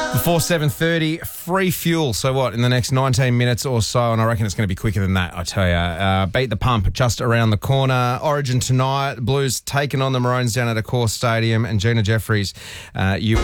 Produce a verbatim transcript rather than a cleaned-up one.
Before seven thirty, free fuel. So what, in the next nineteen minutes or so, and I reckon it's going to be quicker than that, I tell you. Uh, beat the pump just around the corner. Origin tonight, Blues taking on the Maroons down at Accor Stadium, and Gina Jeffries, uh, you...